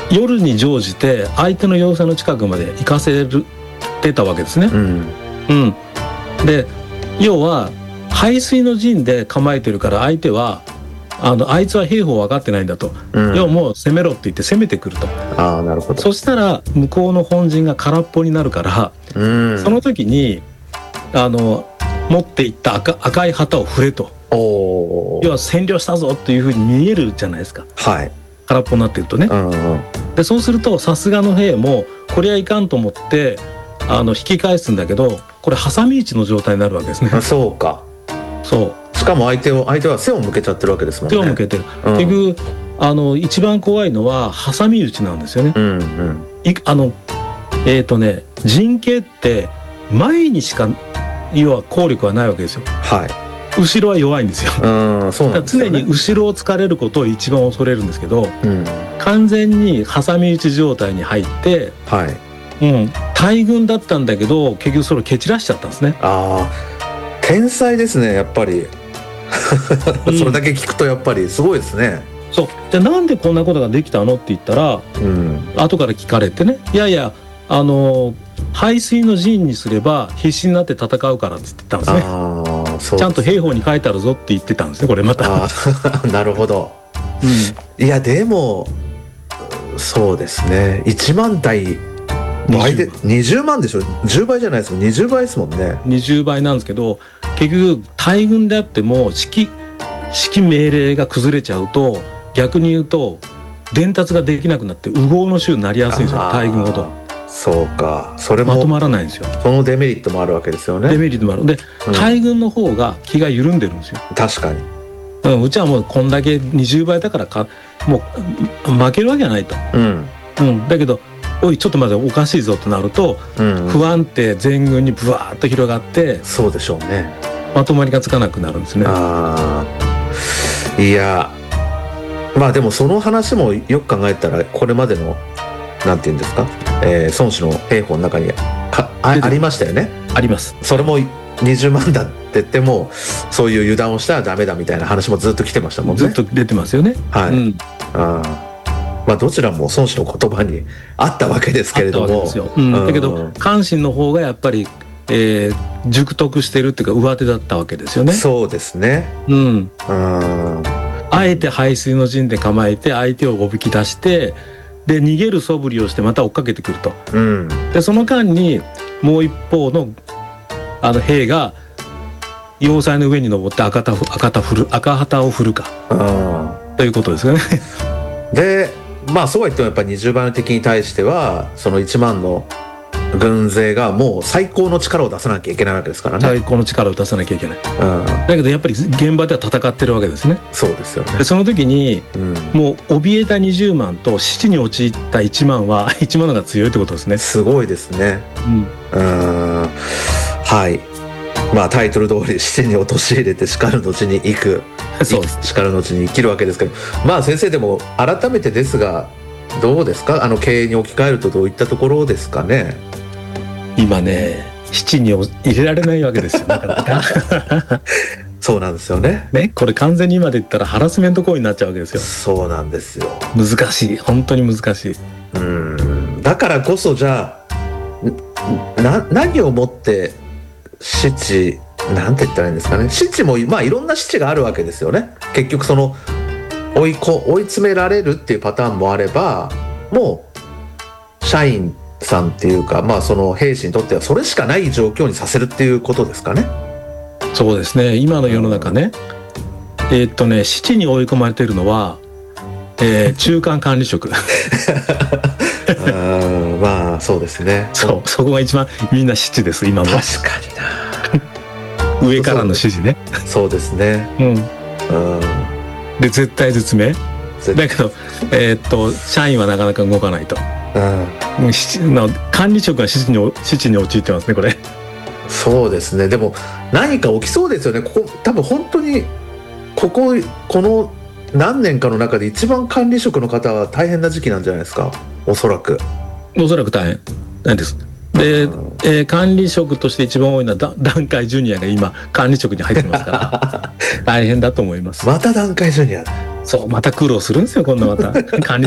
夜に乗じて相手の要塞の近くまで行かせてたわけですね。で要は背水の陣で構えてるから相手はあいつは兵法分かってないんだと、要はもう攻めろって言って攻めてくると。 なるほど。 そしたら向こうの本陣が空っぽになるから、その時に持っていった赤い旗を振れと、要は占領したぞっていうふうに見えるじゃないですか、空っぽになってるとね。でそうするとさすがの兵もこれはいかんと思って引き返すんだけど、これ挟み撃ちの状態になるわけですね。 そうか。 そうしかも相手は背を向けちゃってるわけですもんね。 手を向けてる、結局一番怖いのは挟み撃ちなんですよね。陣形って前にしか要は効力はないわけですよ。後ろは弱いんですよ。そうなんですよね。常に後ろを突かれることを一番恐れるんですけど、完全に挟み撃ち状態に入って、大軍だったんだけど結局それを蹴散らしちゃったんですね。 天才ですねやっぱり。それだけ聞くとやっぱりすごいですね。 そうじゃあなんでこんなことができたのって言ったら、後から聞かれてね、いやいや背水の陣にすれば必死になって戦うからって言ってたんですね。ちゃんと兵法に書いてあるぞって言ってたんですね、これまた。 なるほど。いやでもそうですね、1万対倍で20万でしょ。10倍じゃないですもん、20倍ですもんね。 20倍なんですけど、結局大軍であっても指揮命令が崩れちゃうと、逆に言うと伝達ができなくなって右往の衆になりやすいんですよ、大軍ごと。 そうか、それもまとまらないんですよ。 そのデメリットもあるわけですよね。 デメリットもある。で、大軍の方が気が緩んでるんですよ。 確かに。 うちはもうこんだけ20倍だからもう負けるわけはないと。だけどおいちょっと待っておかしいぞとなると、不安定全軍にブワーッと広がって、 そうでしょうね、 まとまりがつかなくなるんですね。 いやまあでもその話もよく考えたらこれまでのなんていうんですか、孫子の兵法の中にありましたよね。 あります。それも20万だって言ってもそういう油断をしたらダメだみたいな話もずっと来てましたもんね。 ずっと出てますよね。 まあどちらも孫子の言葉にあったわけですけれども、 だけど関心の方がやっぱり、熟得してるっていうか上手だったわけですよね。 そうですね。 あえて背水の陣で構えて相手をおびき出して、で逃げる素振りをしてまた追っかけてくると。でその間にもう一方の兵が要塞の上に登って赤旗を振るかということですよね。 でまあそうは言ってもやっぱり20倍の敵に対してはその1万の軍勢がもう最高の力を出さなきゃいけないわけですからね。 最高の力を出さなきゃいけない。だけどやっぱり現場では戦ってるわけですね。 そうですよね。 でその時に、もう怯えた20万と死地に陥った1万は1万の方が強いってことですね。 すごいですね。はい。まあタイトル通り死地に陥れてしかる後に行く、そうです、しかる後に生きるわけですけど、まあ先生でも改めてですがどうですか、経営に置き換えるとどういったところですかね。 今ね七に入れられないわけですよなかなか。 そうなんですよね。 これ完全に今で言ったらハラスメント行為になっちゃうわけですよ。 そうなんですよ。 難しい、本当に難しい。 だからこそじゃあ何をもって七地なんて言ったらいいんですかね。七地もまあいろんな七があるわけですよね。結局その追い詰められるっていうパターンもあれば、もう社員さんっていうか、まあその兵士にとってはそれしかない状況にさせるっていうことですかね。 そうですね。今の世の中ね、七地に追い込まれているのは、中間管理職。 まあそうですね。 そこが一番みんな七です今も。 確かにな。 上からの指示ね。 そうですね。 で絶対絶命だけど、社員はなかなか動かないと。管理職が七地に陥ってますねこれ。 そうですね。でも何か起きそうですよね。ここ多分本当にこの何年かの中で一番管理職の方は大変な時期なんじゃないですか。おそらく大変なんです。で、管理職として一番多いのは団塊ジュニアが今管理職に入ってますから大変だと思います。 また団塊ジュニア。 そう、また苦労するんですよ今度また管理